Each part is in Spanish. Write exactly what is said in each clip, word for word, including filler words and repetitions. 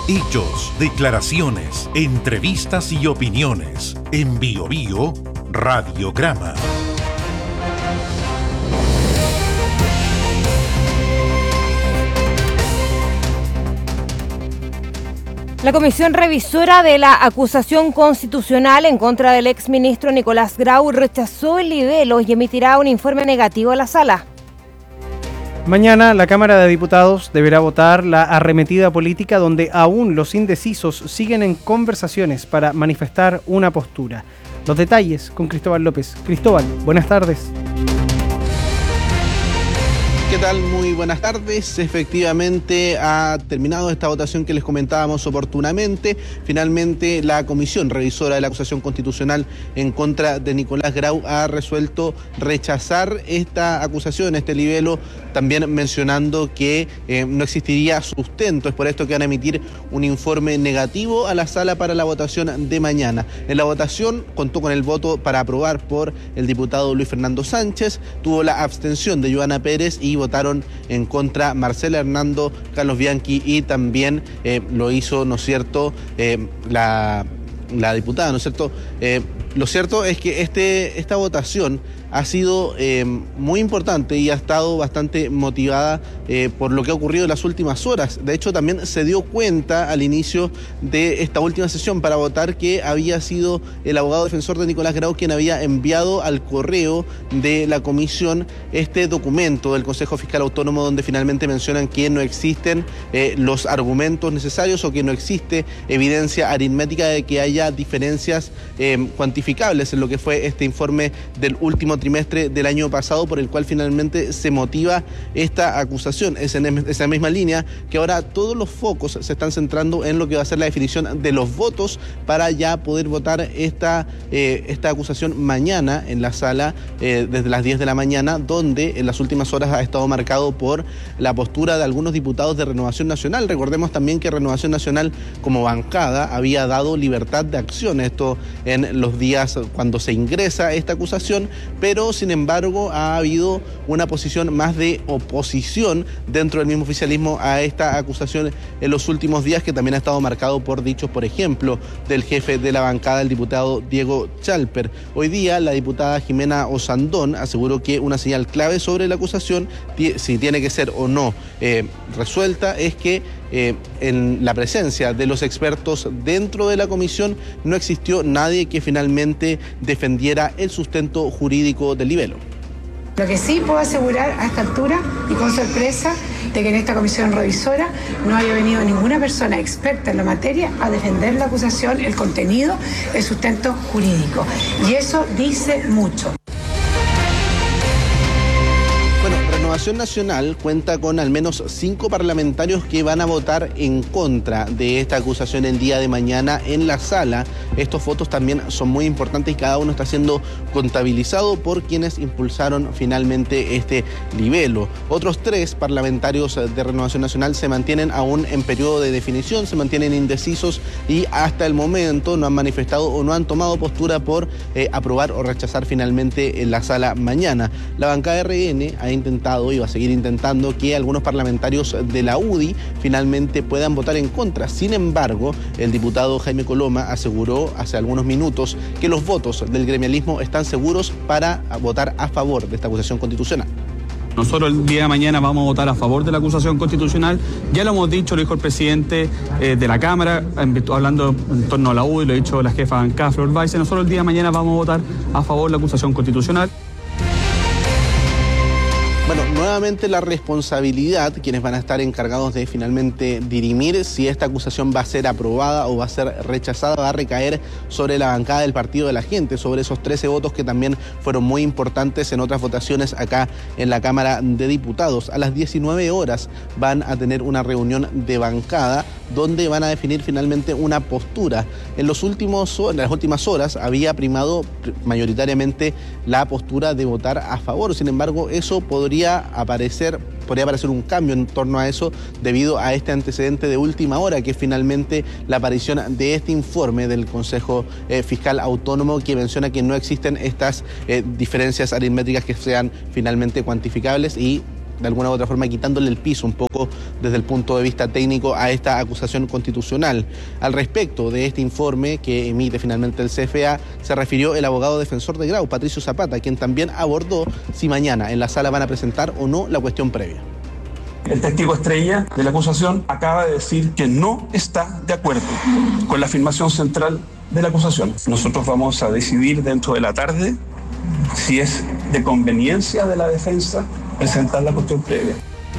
Hechos, declaraciones, entrevistas y opiniones. En Bio Bio Radiograma. La Comisión Revisora de la Acusación Constitucional en contra del exministro Nicolás Grau rechazó el libelo y emitirá un informe negativo a la sala. Mañana la Cámara de Diputados deberá votar la arremetida política donde aún los indecisos siguen en conversaciones para manifestar una postura. Los detalles con Cristóbal López. Cristóbal, buenas tardes. ¿Qué tal? Muy buenas tardes. Efectivamente ha terminado esta votación que les comentábamos oportunamente. Finalmente la Comisión Revisora de la Acusación Constitucional en contra de Nicolás Grau ha resuelto rechazar esta acusación, este libelo, también mencionando que eh, no existiría sustento. Es por esto que van a emitir un informe negativo a la sala para la votación de mañana. En la votación contó con el voto para aprobar por el diputado Luis Fernando Sánchez, tuvo la abstención de Joana Pérez y votaron en contra Marcela Hernando, Carlos Bianchi y también eh, lo hizo, ¿no es cierto?, eh, la, la diputada, ¿no es cierto? Eh, lo cierto es que este, esta votación ha sido eh, muy importante y ha estado bastante motivada eh, por lo que ha ocurrido en las últimas horas. De hecho, también se dio cuenta al inicio de esta última sesión para votar que había sido el abogado defensor de Nicolás Grau quien había enviado al correo de la comisión este documento del Consejo Fiscal Autónomo donde finalmente mencionan que no existen eh, los argumentos necesarios o que no existe evidencia aritmética de que haya diferencias eh, cuantificables en lo que fue este informe del último trimestre del año pasado, por el cual finalmente se motiva esta acusación. Es en esa misma línea que ahora todos los focos se están centrando en lo que va a ser la definición de los votos para ya poder votar esta, eh, esta acusación mañana en la sala eh, desde las diez de la mañana, donde en las últimas horas ha estado marcado por la postura de algunos diputados de Renovación Nacional. Recordemos también que Renovación Nacional como bancada había dado libertad de acción, esto en los días cuando se ingresa esta acusación, pero pero sin embargo ha habido una posición más de oposición dentro del mismo oficialismo a esta acusación en los últimos días, que también ha estado marcado por dichos, por ejemplo, del jefe de la bancada, el diputado Diego Chalper. Hoy día la diputada Jimena Osandón aseguró que una señal clave sobre la acusación, si tiene que ser o no eh, resuelta, es que Eh, en la presencia de los expertos dentro de la comisión no existió nadie que finalmente defendiera el sustento jurídico del libelo. Lo que sí puedo asegurar a esta altura y con sorpresa de que en esta comisión revisora no haya venido ninguna persona experta en la materia a defender la acusación, el contenido, el sustento jurídico. Y eso dice mucho. Renovación Nacional cuenta con al menos cinco parlamentarios que van a votar en contra de esta acusación el día de mañana en la sala. Estos votos también son muy importantes y cada uno está siendo contabilizado por quienes impulsaron finalmente este libelo. Otros tres parlamentarios de Renovación Nacional se mantienen aún en periodo de definición, se mantienen indecisos y hasta el momento no han manifestado o no han tomado postura por eh, aprobar o rechazar finalmente en la sala mañana. La bancada R N ha intentado y va a seguir intentando que algunos parlamentarios de la U D I finalmente puedan votar en contra. Sin embargo, el diputado Jaime Coloma aseguró hace algunos minutos que los votos del gremialismo están seguros para votar a favor de esta acusación constitucional. Nosotros el día de mañana vamos a votar a favor de la acusación constitucional. Ya lo hemos dicho, lo dijo el presidente eh, de la Cámara, hablando en torno a la U D I, lo ha dicho la jefa de bancada, Flor Báez. Nosotros el día de mañana vamos a votar a favor de la acusación constitucional. Bueno, nuevamente la responsabilidad, quienes van a estar encargados de finalmente dirimir si esta acusación va a ser aprobada o va a ser rechazada, va a recaer sobre la bancada del Partido de la Gente, sobre esos trece votos que también fueron muy importantes en otras votaciones acá en la Cámara de Diputados. A las diecinueve horas van a tener una reunión de bancada donde van a definir finalmente una postura. En, los últimos, en las últimas horas había primado mayoritariamente la postura de votar a favor. Sin embargo, eso podría aparecer, podría aparecer un cambio en torno a eso debido a este antecedente de última hora, que es finalmente la aparición de este informe del Consejo eh, Fiscal Autónomo, que menciona que no existen estas eh, diferencias aritméticas que sean finalmente cuantificables y de alguna u otra forma quitándole el piso un poco desde el punto de vista técnico a esta acusación constitucional. Al respecto de este informe que emite finalmente el C F A, se refirió el abogado defensor de Grau, Patricio Zapata, quien también abordó si mañana en la sala van a presentar o no la cuestión previa. El testigo estrella de la acusación acaba de decir que no está de acuerdo con la afirmación central de la acusación. Nosotros vamos a decidir dentro de la tarde si es de conveniencia de la defensa presentar la cuestión previa.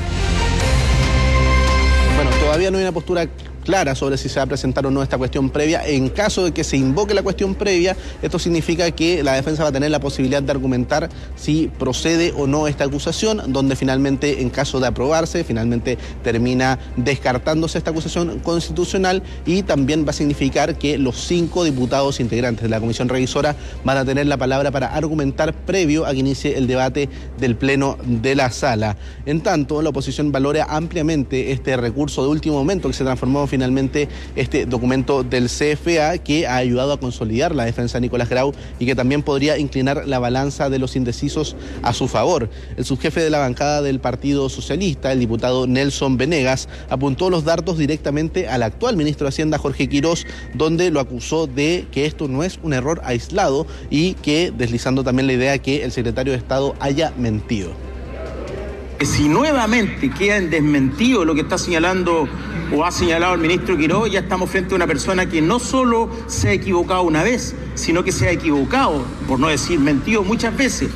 Bueno, todavía no hay una postura clara sobre si se va a presentar o no esta cuestión previa. En caso de que se invoque la cuestión previa, esto significa que la defensa va a tener la posibilidad de argumentar si procede o no esta acusación, donde finalmente, en caso de aprobarse, finalmente termina descartándose esta acusación constitucional, y también va a significar que los cinco diputados integrantes de la comisión revisora van a tener la palabra para argumentar previo a que inicie el debate del pleno de la sala. En tanto, la oposición valora ampliamente este recurso de último momento que se transformó finalmente este documento del C F A, que ha ayudado a consolidar la defensa de Nicolás Grau y que también podría inclinar la balanza de los indecisos a su favor. El subjefe de la bancada del Partido Socialista, el diputado Nelson Venegas, apuntó los dardos directamente al actual ministro de Hacienda, Jorge Quirós, donde lo acusó de que esto no es un error aislado y que, deslizando también la idea que el secretario de Estado haya mentido. Si nuevamente queda en desmentido lo que está señalando o ha señalado el ministro Quirós, ya estamos frente a una persona que no solo se ha equivocado una vez, sino que se ha equivocado, por no decir mentido, muchas veces.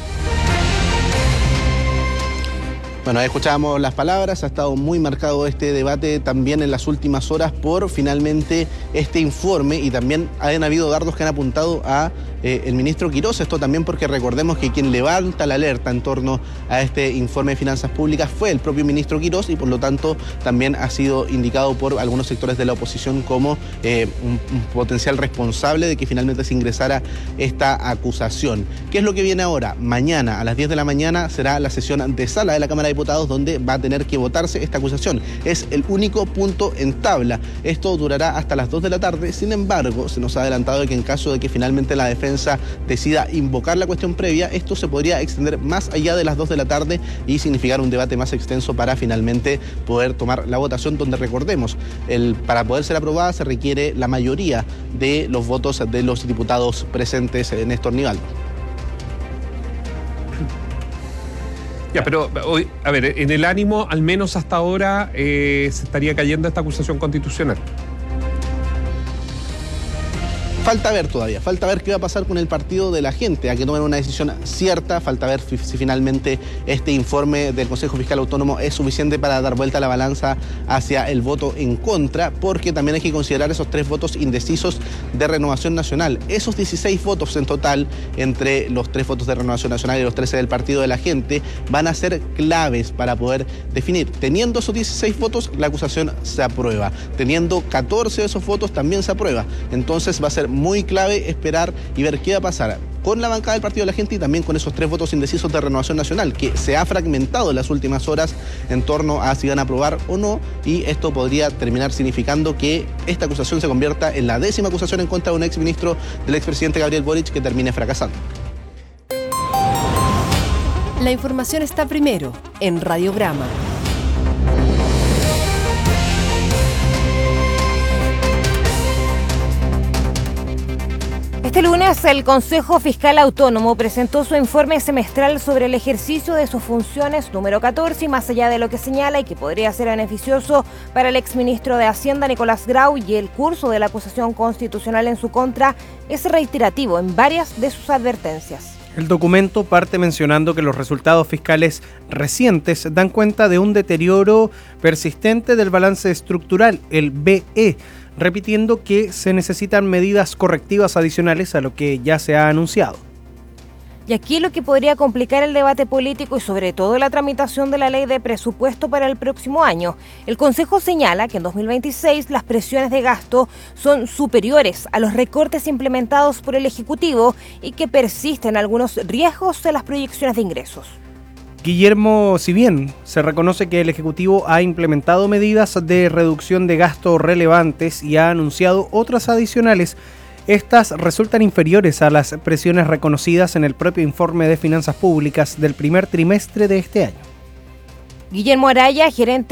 Bueno, escuchábamos las palabras, ha estado muy marcado este debate también en las últimas horas por finalmente este informe, y también han habido dardos que han apuntado a eh, el ministro Quirós. Esto también porque recordemos que quien levanta la alerta en torno a este informe de finanzas públicas fue el propio ministro Quirós, y por lo tanto también ha sido indicado por algunos sectores de la oposición como eh, un, un potencial responsable de que finalmente se ingresara esta acusación. ¿Qué es lo que viene ahora? Mañana a las diez de la mañana será la sesión de sala de la Cámara de Diputados, donde va a tener que votarse esta acusación. Es el único punto en tabla. Esto durará hasta las dos de la tarde. Sin embargo, se nos ha adelantado de que en caso de que finalmente la defensa decida invocar la cuestión previa, esto se podría extender más allá de las dos de la tarde y significar un debate más extenso para finalmente poder tomar la votación, donde recordemos, el, para poder ser aprobada se requiere la mayoría de los votos de los diputados presentes, en Néstor Nivaldo. Ya, pero hoy, a ver, en el ánimo, al menos hasta ahora, eh, se estaría cayendo esta acusación constitucional. Falta ver todavía, falta ver qué va a pasar con el partido de la gente, a que tomen una decisión cierta. Falta ver si finalmente este informe del Consejo Fiscal Autónomo es suficiente para dar vuelta a la balanza hacia el voto en contra, porque también hay que considerar esos tres votos indecisos de Renovación Nacional. Esos dieciséis votos en total, entre los tres votos de Renovación Nacional y los trece del partido de la gente, van a ser claves para poder definir. Teniendo esos dieciséis votos, la acusación se aprueba. Teniendo catorce de esos votos, también se aprueba. Entonces va a ser muy clave esperar y ver qué va a pasar con la bancada del partido de la gente y también con esos tres votos indecisos de Renovación Nacional, que se ha fragmentado en las últimas horas en torno a si van a aprobar o no, y esto podría terminar significando que esta acusación se convierta en la décima acusación en contra de un exministro del expresidente Gabriel Boric, que termine fracasando. La información está primero en Radiograma. Este lunes el Consejo Fiscal Autónomo presentó su informe semestral sobre el ejercicio de sus funciones número catorce, y más allá de lo que señala y que podría ser beneficioso para el exministro de Hacienda Nicolás Grau y el curso de la acusación constitucional en su contra, es reiterativo en varias de sus advertencias. El documento parte mencionando que los resultados fiscales recientes dan cuenta de un deterioro persistente del balance estructural, el B E, repitiendo que se necesitan medidas correctivas adicionales a lo que ya se ha anunciado. Y aquí lo que podría complicar el debate político y sobre todo la tramitación de la ley de presupuesto para el próximo año. El Consejo señala que en dos mil veintiséis las presiones de gasto son superiores a los recortes implementados por el Ejecutivo y que persisten algunos riesgos en las proyecciones de ingresos. Guillermo, si bien se reconoce que el Ejecutivo ha implementado medidas de reducción de gasto relevantes y ha anunciado otras adicionales, estas resultan inferiores a las presiones reconocidas en el propio informe de finanzas públicas del primer trimestre de este año. Guillermo Araya, gerente